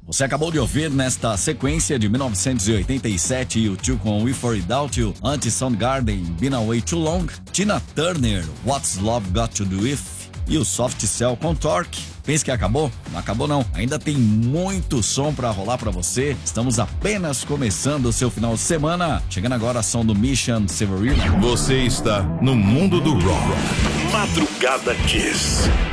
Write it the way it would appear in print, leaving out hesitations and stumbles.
Você acabou de ouvir nesta sequência de 1987 U2 com We For Without You, Anti-Soundgarden, Been Away Too Long, Tina Turner, What's Love Got To Do With e o Soft Cell com Torque. Pensa que acabou? Não acabou não. Ainda tem muito som pra rolar pra você. Estamos apenas começando o seu final de semana. Chegando agora a som do Mission Severino. Você está no mundo do rock. Madrugada Kiss.